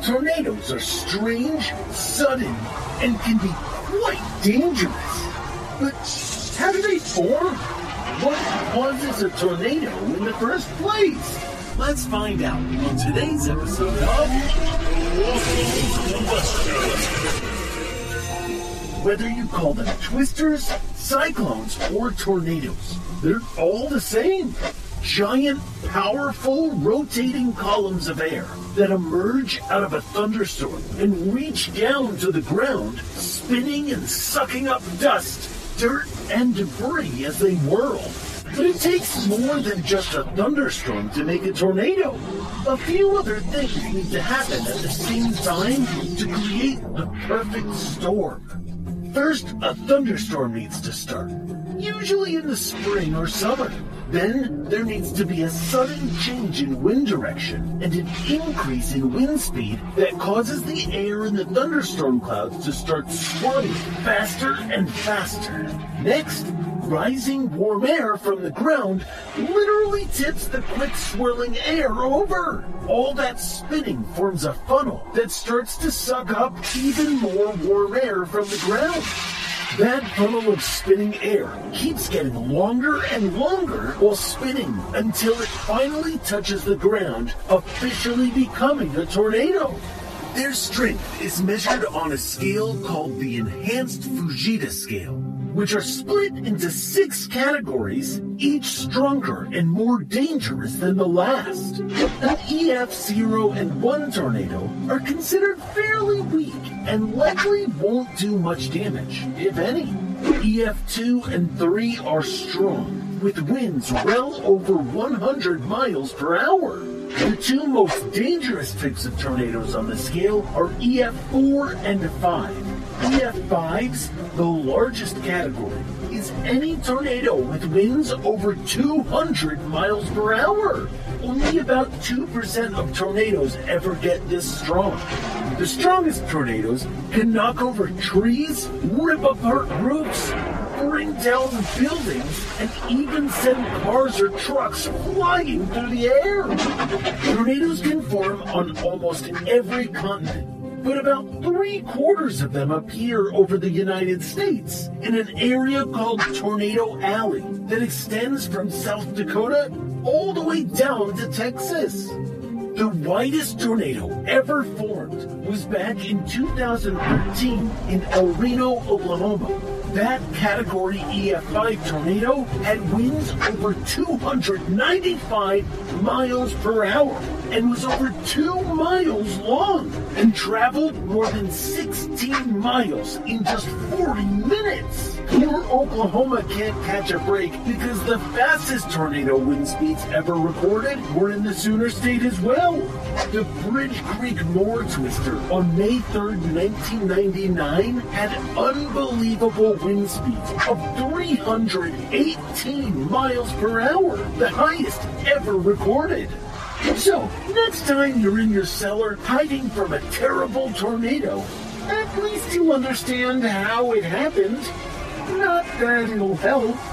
Tornadoes are strange, sudden, and can be quite dangerous. But how do they form? What causes a tornado in the first place? Let's find out on today's episode of Whether you call them twisters, cyclones, or tornadoes, they're all the same. Giant, powerful, rotating columns of air that emerge out of a thunderstorm and reach down to the ground, spinning and sucking up dust, dirt, and debris as they whirl. But it takes more than just a thunderstorm to make a tornado. A few other things need to happen at the same time to create the perfect storm. First, a thunderstorm needs to start, usually in the spring or summer. Then, there needs to be a sudden change in wind direction and an increase in wind speed that causes the air in the thunderstorm clouds to start swirling faster and faster. Next, rising warm air from the ground literally tips the quick swirling air over. All that spinning forms a funnel that starts to suck up even more warm air from the ground. That funnel of spinning air keeps getting longer and longer while spinning until it finally touches the ground, officially becoming a tornado. Their strength is measured on a scale called the Enhanced Fujita Scale, which are split into 6 categories, each stronger and more dangerous than the last. An EF0 and 1 tornado are considered fairly weak and likely won't do much damage, if any. EF2 and 3 are strong, with winds well over 100 miles per hour. The 2 most dangerous types of tornadoes on the scale are EF4 and 5. EF5's, the largest category, is any tornado with winds over 200 miles per hour. Only about 2% of tornadoes ever get this strong. The strongest tornadoes can knock over trees, rip apart roofs, bring down buildings, and even send cars or trucks flying through the air. Tornadoes can form on almost every continent, but about 3/4 of them appear over the United States in an area called Tornado Alley that extends from South Dakota all the way down to Texas. The widest tornado ever formed was back in 2013 in El Reno, Oklahoma. That Category EF5 tornado had winds over 295 miles per hour and was over 2 miles long and traveled more than 16 miles in just 40 minutes. Poor Oklahoma can't catch a break because the fastest tornado wind speeds ever recorded were in the Sooner State as well. The Bridge Creek Moore Twister on May 3rd, 1999 had unbelievable wind speeds of 318 miles per hour, the highest ever recorded. So, next time you're in your cellar hiding from a terrible tornado, at least you understand how it happened. Not that it'll help.